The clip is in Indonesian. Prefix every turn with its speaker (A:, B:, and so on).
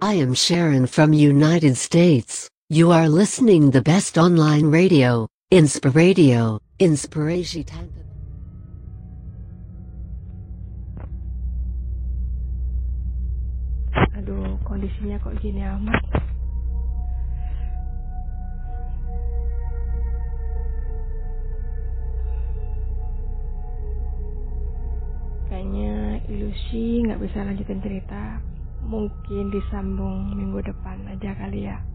A: I am Sharon from United States. You are listening the best online radio, Inspiradio, Inspirasi Tanpa.
B: Aduh, kondisinya kok gini amat. Kayaknya ilusi nggak bisa lanjutin cerita. Mungkin disambung minggu depan aja kali ya.